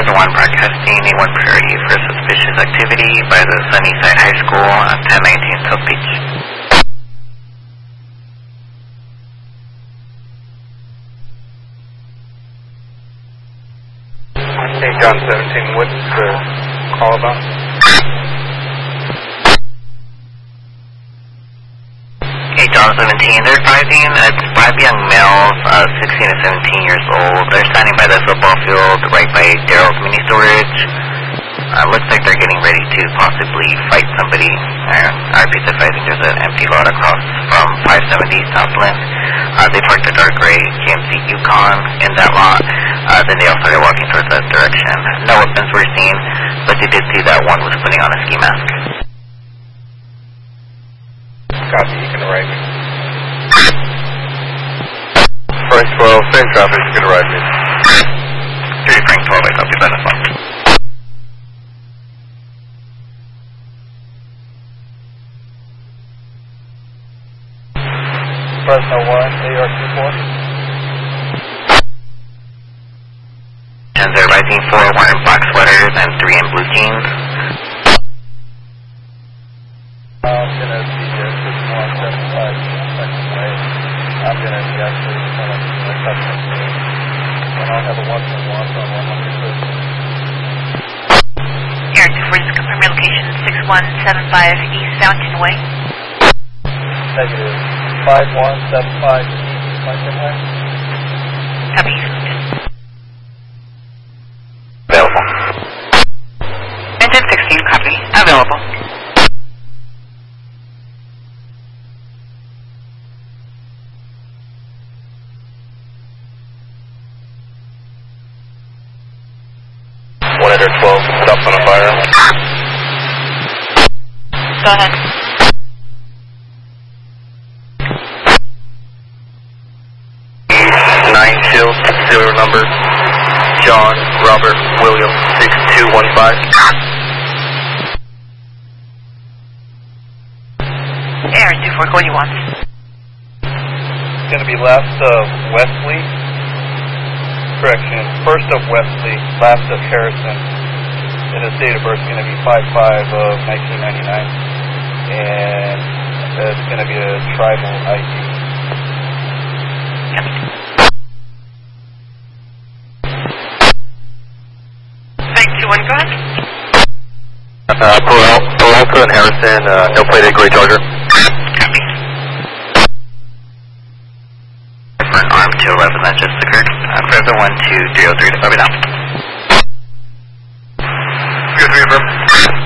Further 1 broadcasting a 1 priority for suspicious activity by the Sunnyside High School at 1019 South Beach. St. John 17, what's the call about? St. John 17, they're advising it's 5 young males, 16 to 17 years old. They're standing by the football field right by Daryl's Mini Storage. Looks like they're getting ready to possibly fight somebody. I repeat, I think there's an empty lot across from 570 Southland. They parked a dark gray GMC Yukon in that lot. Then they all started walking towards that direction. No weapons were seen, but they did see that one was putting on a ski mask. Copy, you can arrive me. Frank 12, same traffic, you can arrive me. 3 Frank 12, I copy that as well. Fresno 1, AR24. And they're rising 4 wearing black sweaters and 3 in blue jeans. I'm going to be 6175 second way. I'm going to be actually telling the customer. And I'll have a 1-1 on 100. Air 2 just confirm your location 6175 East Fountain Way. Negative. 5175 Fountain Way. Copy. Available. Engine 16, copy. Available. Under 12, stops on a fire. Go ahead. Nine Hills, serial number John Robert William 6215. Air 24, what do you want? It's going to be last of Wesley. Correction, first of Wesley, last of Harrison, and his date of birth is going to be 5/5 of 1999, and it's going to be a tribal ID. Thank you, one, go ahead. Peralta and Harrison, no plated gray Charger. Copy. For an armed 211 that just occurred. Further 1 to 303 to copy now. 303,